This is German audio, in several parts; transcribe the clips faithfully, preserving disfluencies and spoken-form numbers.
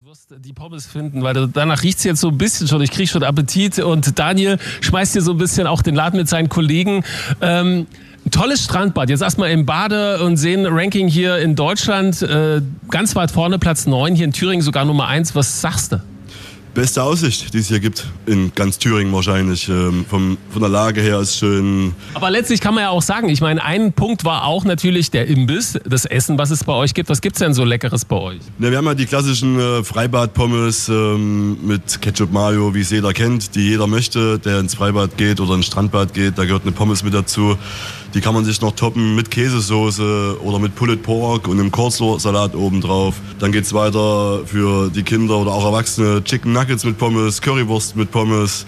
wirst die Pommes finden, weil danach riecht es jetzt so ein bisschen schon. Ich kriege schon Appetit und Daniel schmeißt hier so ein bisschen auch den Laden mit seinen Kollegen. Ähm, ein tolles Strandbad. Jetzt erstmal im Bade- und Seen-Ranking hier in Deutschland. Äh, ganz weit vorne, Platz neun. Hier in Thüringen sogar Nummer eins. Was sagst du? Beste Aussicht, die es hier gibt. In ganz Thüringen wahrscheinlich. Ähm, vom, von der Lage her ist schön. Aber letztlich kann man ja auch sagen, ich meine, ein Punkt war auch natürlich der Imbiss, das Essen, was es bei euch gibt. Was gibt's denn so Leckeres bei euch? Ja, wir haben ja die klassischen äh, Freibad-Pommes ähm, mit Ketchup Mayo, wie es jeder kennt, die jeder möchte, der ins Freibad geht oder ins Strandbad geht. Da gehört eine Pommes mit dazu. Die kann man sich noch toppen mit Käsesoße oder mit Pulled Pork und einem Coleslaw-Salat obendrauf. Dann geht's weiter für die Kinder oder auch Erwachsene. Chicken Nuggets mit Pommes, Currywurst mit Pommes.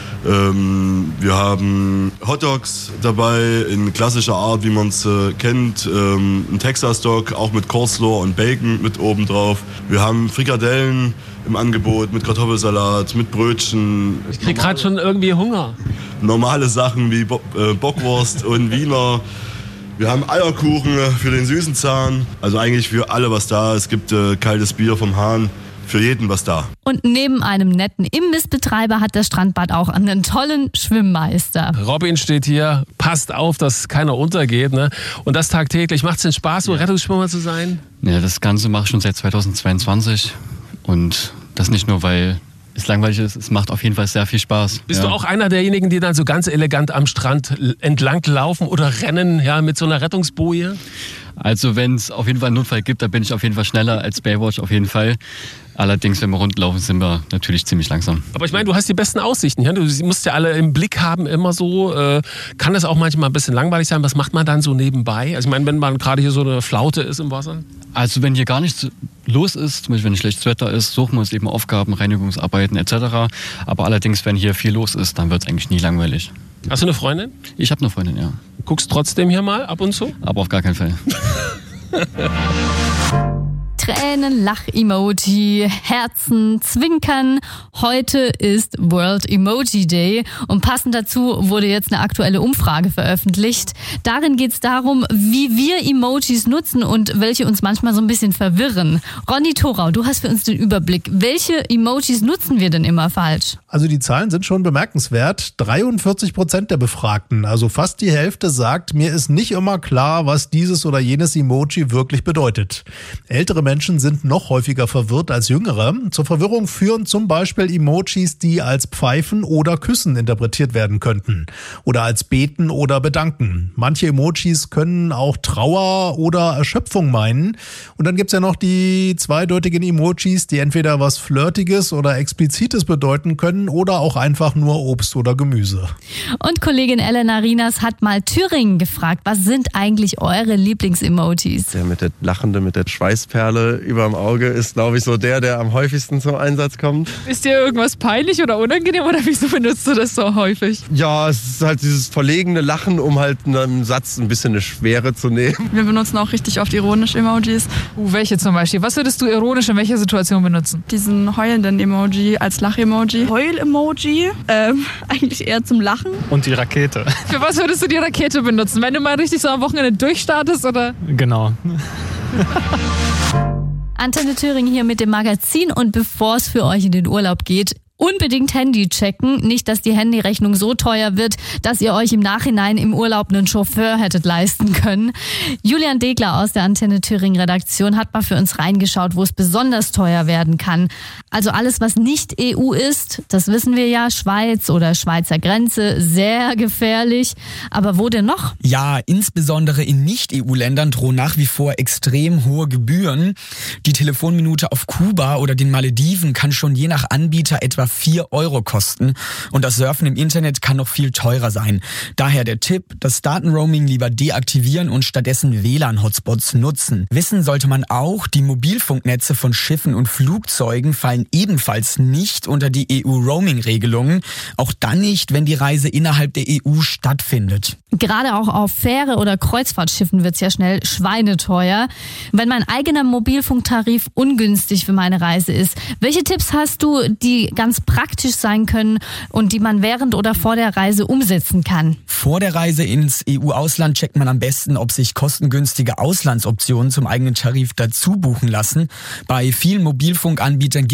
Ähm, wir haben Hotdogs dabei in klassischer Art, wie man es äh, kennt. Ähm, ein Texas Dog, auch mit Coleslaw und Bacon mit obendrauf. Wir haben Frikadellen im Angebot mit Kartoffelsalat, mit Brötchen. Ich krieg gerade schon irgendwie Hunger. Normale Sachen wie Bo- äh, Bockwurst und Wiener. Wir haben Eierkuchen für den süßen Zahn. Also eigentlich für alle was da. Es gibt äh, kaltes Bier vom Hahn. Für jeden was da. Und neben einem netten Imbissbetreiber hat das Strandbad auch einen tollen Schwimmmeister. Robin steht hier, passt auf, dass keiner untergeht. Ne? Und das tagtäglich. Macht es denn Spaß, so ja. Rettungsschwimmer zu sein? Ja, das Ganze mache ich schon seit zweitausendzweiundzwanzig. Und das nicht nur, weil es langweilig ist, es macht auf jeden Fall sehr viel Spaß. Bist ja. du auch einer derjenigen, die dann so ganz elegant am Strand entlang laufen oder rennen, ja, mit so einer Rettungsboje? Also wenn es auf jeden Fall einen Notfall gibt, da bin ich auf jeden Fall schneller als Baywatch, auf jeden Fall. Allerdings, wenn wir rundlaufen, sind wir natürlich ziemlich langsam. Aber ich meine, du hast die besten Aussichten. Ja? Du musst ja alle im Blick haben, immer so. Äh, kann das auch manchmal ein bisschen langweilig sein? Was macht man dann so nebenbei? Also ich meine, wenn man gerade hier so eine Flaute ist im Wasser? Also wenn hier gar nichts los ist, zum Beispiel wenn schlechtes Wetter ist, suchen wir uns eben Aufgaben, Reinigungsarbeiten et cetera. Aber allerdings, wenn hier viel los ist, dann wird es eigentlich nie langweilig. Hast du eine Freundin? Ich habe eine Freundin, ja. Guckst trotzdem hier mal ab und zu? Aber auf gar keinen Fall. Tränen, Lach-Emoji, Herzen, Zwinkern. Heute ist World Emoji Day und passend dazu wurde jetzt eine aktuelle Umfrage veröffentlicht. Darin geht es darum, wie wir Emojis nutzen und welche uns manchmal so ein bisschen verwirren. Ronny Thorau, du hast für uns den Überblick. Welche Emojis nutzen wir denn immer falsch? Also die Zahlen sind schon bemerkenswert. dreiundvierzig Prozent der Befragten, also fast die Hälfte, sagt, mir ist nicht immer klar, was dieses oder jenes Emoji wirklich bedeutet. Ältere Menschen sind noch häufiger verwirrt als jüngere. Zur Verwirrung führen zum Beispiel Emojis, die als Pfeifen oder Küssen interpretiert werden könnten. Oder als Beten oder Bedanken. Manche Emojis können auch Trauer oder Erschöpfung meinen. Und dann gibt's ja noch die zweideutigen Emojis, die entweder was Flirtiges oder Explizites bedeuten können oder auch einfach nur Obst oder Gemüse. Und Kollegin Elena Rinas hat mal Thüringen gefragt, was sind eigentlich eure Lieblings-Emojis? Der mit der Lachende, mit der Schweißperle über dem Auge ist, glaube ich, so der, der am häufigsten zum Einsatz kommt. Ist dir irgendwas peinlich oder unangenehm oder wieso benutzt du das so häufig? Ja, es ist halt dieses verlegene Lachen, um halt einem Satz ein bisschen eine Schwere zu nehmen. Wir benutzen auch richtig oft ironische Emojis. Uh, welche zum Beispiel? Was würdest du ironisch in welcher Situation benutzen? Diesen heulenden Emoji als Lach-Emoji. Heul-Emoji, ähm, eigentlich eher zum Lachen. Und die Rakete. Für was würdest du die Rakete benutzen? Wenn du mal richtig so am Wochenende durchstartest, oder? Genau. Antenne Thüringen hier mit dem Magazin und bevor es für euch in den Urlaub geht, unbedingt Handy checken. Nicht, dass die Handyrechnung so teuer wird, dass ihr euch im Nachhinein im Urlaub einen Chauffeur hättet leisten können. Julian Degler aus der Antenne Thüringen Redaktion hat mal für uns reingeschaut, wo es besonders teuer werden kann. Also alles, was nicht E U ist, das wissen wir ja, Schweiz oder Schweizer Grenze, sehr gefährlich. Aber wo denn noch? Ja, insbesondere in Nicht-E U-Ländern drohen nach wie vor extrem hohe Gebühren. Die Telefonminute auf Kuba oder den Malediven kann schon je nach Anbieter etwa vier Euro kosten und das Surfen im Internet kann noch viel teurer sein. Daher der Tipp, das Datenroaming lieber deaktivieren und stattdessen W L A N-Hotspots nutzen. Wissen sollte man auch, die Mobilfunknetze von Schiffen und Flugzeugen fallen ebenfalls nicht unter die E U-Roaming-Regelungen, auch dann nicht, wenn die Reise innerhalb der E U stattfindet. Gerade auch auf Fähre oder Kreuzfahrtschiffen wird's ja schnell schweineteuer. Wenn mein eigener Mobilfunktarif ungünstig für meine Reise ist, welche Tipps hast du, die ganz praktisch sein können und die man während oder vor der Reise umsetzen kann? Vor der Reise ins E U-Ausland checkt man am besten, ob sich kostengünstige Auslandsoptionen zum eigenen Tarif dazu buchen lassen. Bei vielen Mobilfunkanbietern